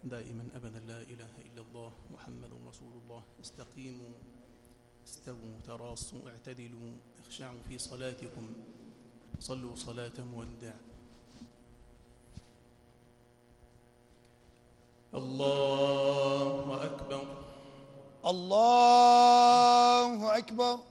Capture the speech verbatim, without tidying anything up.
دائما أبدا لا إله إلا الله محمد رسول الله. استقيموا استووا تراصوا اعتدلوا اخشعوا في صلاتكم صلوا صلاة مودع. الله أكبر الله أكبر.